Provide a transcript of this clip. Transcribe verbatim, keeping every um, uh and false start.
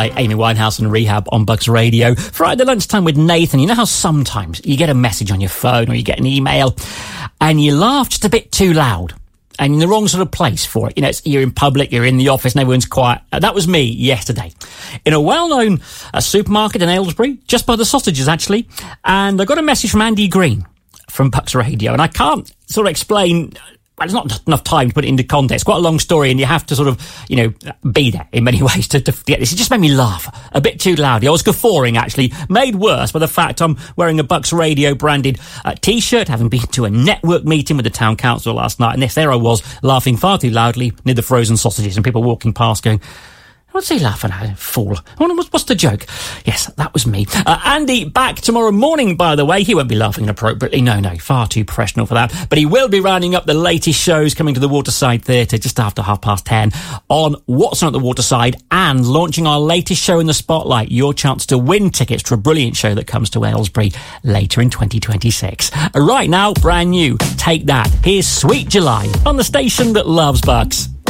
late Amy Winehouse and Rehab on Bucks Radio. Friday lunchtime with Nathan. You know how sometimes you get a message on your phone or you get an email and you laugh just a bit too loud and in the wrong sort of place for it. You know, it's, you're in public, you're in the office and everyone's quiet. Uh, that was me yesterday in a well-known uh, supermarket in Aylesbury, just by the sausages actually. And I got a message from Andy Green from Bucks Radio, and I can't sort of explain. Well, there's not enough time to put it into context. It's quite a long story, and you have to sort of, you know, be there in many ways to, to get this. It just made me laugh a bit too loudly. I was guffawing, actually, made worse by the fact I'm wearing a Bucks Radio branded uh, T-shirt, having been to a network meeting with the town council last night, and this, there I was, laughing far too loudly near the frozen sausages, and people walking past going, what's he laughing at? Fool. What's the joke? Yes, that was me. Uh, Andy back tomorrow morning, by the way. He won't be laughing inappropriately. No, no, far too professional for that. But he will be rounding up the latest shows coming to the Waterside Theatre just after half past ten on What's On at the Waterside and launching our latest show in the Spotlight. Your chance to win tickets to a brilliant show that comes to Aylesbury later in twenty twenty-six. Right now, brand new. Take that. Here's Sweet July on the station that loves Bucks.